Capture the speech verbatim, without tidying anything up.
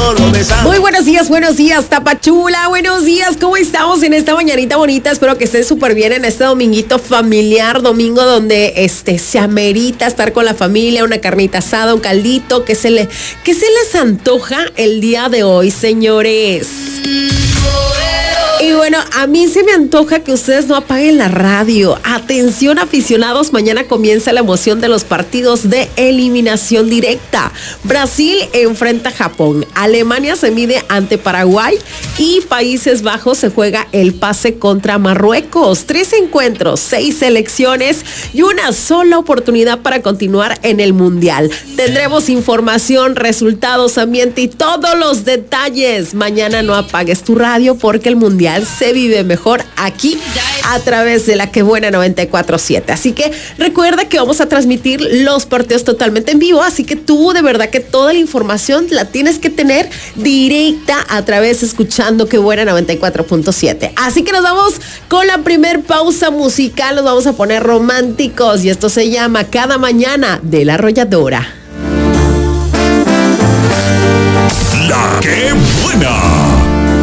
solo besando. Muy buenos días, buenos días, Tapachula. Buenos días, ¿cómo estamos en esta mañanita bonita? Espero que estén súper bien en este dominguito familiar, domingo donde este, se amerita estar con la familia, una carnita asada, un caldito. ¿Qué se, le, qué se les antoja el día de hoy, señores? Y bueno, a mí se me antoja que ustedes no apaguen la radio. Atención, aficionados, mañana comienza la emoción de los partidos de eliminación directa. Brasil enfrenta a Japón, Alemania se mide ante Paraguay y Países Bajos se juega el pase contra Marruecos. Tres encuentros, seis selecciones y una sola oportunidad para continuar en el Mundial. Tendremos información, resultados, ambiente y todos los detalles. Mañana no apagues tu radio porque el Mundial se vive mejor aquí a través de la Que Buena noventa y cuatro punto siete. Así que recuerda que vamos a transmitir los partidos totalmente en vivo, así que tú de verdad que toda la información la tienes que tener directa a través escuchando Que Buena noventa y cuatro punto siete. Así que nos vamos con la primer pausa musical, nos vamos a poner románticos y esto se llama Cada Mañana de La Arrolladora. La Que Buena.